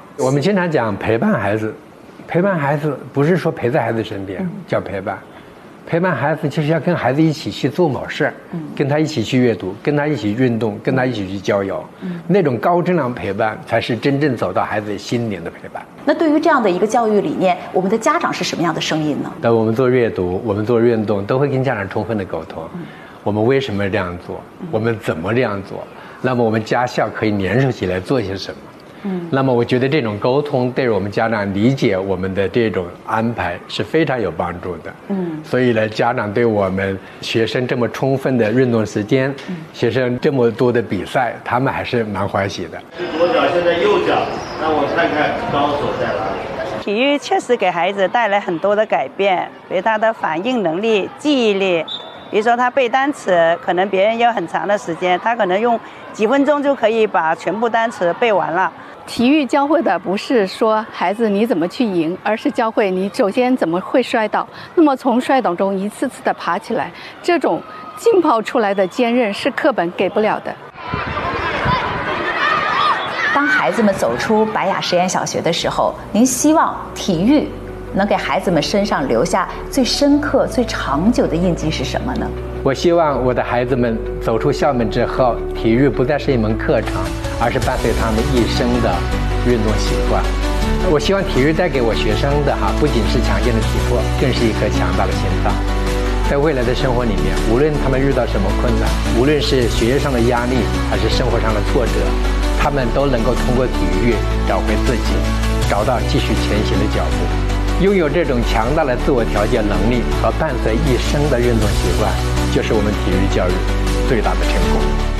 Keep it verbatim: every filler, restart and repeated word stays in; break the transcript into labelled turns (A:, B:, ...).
A: 我们经常讲陪伴孩子，陪伴孩子不是说陪在孩子身边叫陪伴，陪伴孩子就是要跟孩子一起去做某事，跟他一起去阅读，跟他一起运动，跟他一起去郊游，那种高质量陪伴才是真正走到孩子心灵的陪伴。
B: 那对于这样的一个教育理念，我们的家长是什么样的声音呢？
A: 那我们做阅读，我们做运动，都会跟家长充分的沟通，我们为什么这样做，我们怎么这样做，那么我们家校可以联手起来做些什么。嗯，那么我觉得这种沟通对我们家长理解我们的这种安排是非常有帮助的。嗯，所以呢，家长对我们学生这么充分的运动时间，嗯、学生这么多的比赛，他们还是蛮欢喜的。
C: 左脚现在右脚，让我看看高手在哪里。
D: 体育确实给孩子带来很多的改变，比如他的反应能力、记忆力。比如说他背单词，可能别人要很长的时间，他可能用几分钟就可以把全部单词背完了。
E: 体育教会的不是说孩子你怎么去赢，而是教会你首先怎么会摔倒，那么从摔倒中一次次的爬起来，这种浸泡出来的坚韧是课本给不了的。
B: 当孩子们走出白雅实验小学的时候，您希望体育能给孩子们身上留下最深刻、最长久的印记是什么呢？
A: 我希望我的孩子们走出校门之后，体育不再是一门课程，而是伴随他们一生的运动习惯。我希望体育带给我学生的哈，不仅是强健的体魄，更是一颗强大的心脏。在未来的生活里面，无论他们遇到什么困难，无论是学业上的压力，还是生活上的挫折，他们都能够通过体育找回自己，找到继续前行的脚步。拥有这种强大的自我调节能力和伴随一生的运动习惯，就是我们体育教育最大的成功。